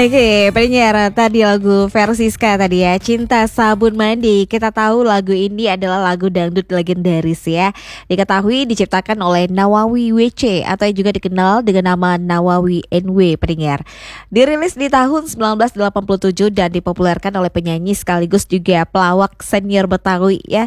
Oke, pendengar, tadi lagu versi Ska tadi ya, Cinta Sabun Mandi. Kita tahu lagu ini adalah lagu dangdut legendaris ya. Diketahui diciptakan oleh Nawawi WC atau yang juga dikenal dengan nama Nawawi NW, pendengar. Dirilis di tahun 1987 dan dipopulerkan oleh penyanyi sekaligus juga pelawak senior Betawi ya,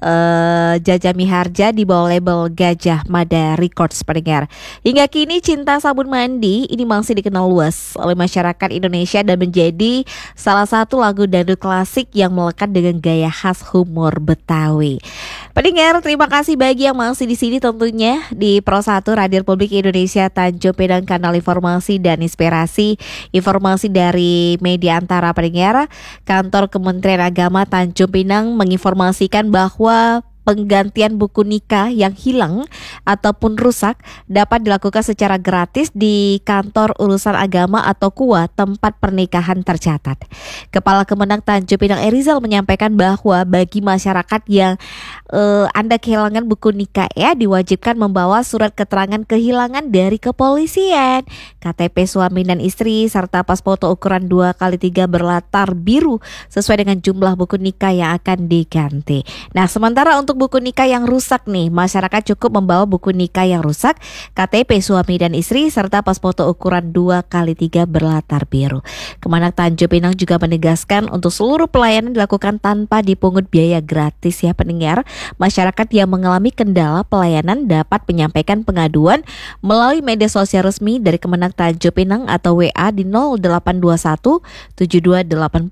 Jaja Miharja di bawah label Gajah Mada Records, pendengar. Hingga kini Cinta Sabun Mandi ini masih dikenal luas oleh masyarakat Indonesia dan menjadi salah satu lagu dangdut klasik yang melekat dengan gaya khas humor Betawi. Pendengar, terima kasih bagi yang masih di sini tentunya di Pro 1 Radio Republik Indonesia Tanjung Pinang, kanal informasi dan inspirasi. Informasi dari media antara, pendengar. Kantor Kementerian Agama Tanjung Pinang menginformasikan bahwa penggantian buku nikah yang hilang ataupun rusak dapat dilakukan secara gratis di kantor urusan agama atau KUA tempat pernikahan tercatat. Kepala Kemenang Tanjung Pinang Erizal menyampaikan bahwa bagi masyarakat yang Anda kehilangan buku nikah ya, diwajibkan membawa surat keterangan kehilangan dari kepolisian, KTP suami dan istri serta pas foto ukuran 2x3 berlatar biru sesuai dengan jumlah buku nikah yang akan diganti. Nah, sementara untuk buku nikah yang rusak nih, masyarakat cukup membawa buku nikah yang rusak, KTP suami dan istri serta pas foto ukuran 2x3 berlatar biru. Kemenang Tanjung Pinang juga menegaskan untuk seluruh pelayanan dilakukan tanpa dipungut biaya gratis ya, pendengar. Masyarakat yang mengalami kendala pelayanan dapat menyampaikan pengaduan melalui media sosial resmi dari Kemenang Tanjung Pinang atau WA di 0821 7280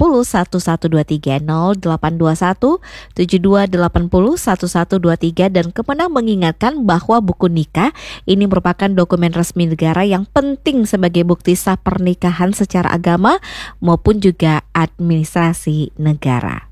1123 0821 7280 1123. Dan Kemenang mengingatkan bahwa buku nikah ini merupakan dokumen resmi negara yang penting sebagai bukti sah pernikahan secara agama maupun juga administrasi negara.